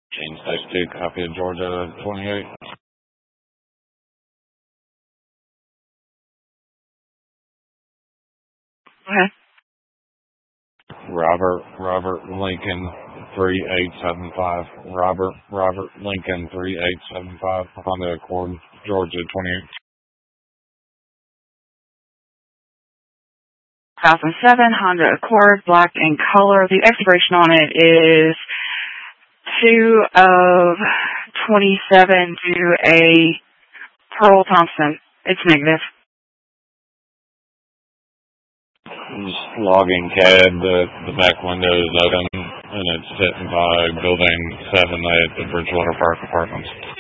James State, copy of Georgia 28. Okay. Robert Lincoln 3875. Robert Lincoln 3875. Honda Accord, Georgia 28. 2007 Honda Accord, black in color. The expiration on it is 2/27 to a Pearl Thompson. It's negative. Just logging CAD, the back window is open, and it's sitting by building 7 at the Bridgewater Park Apartments.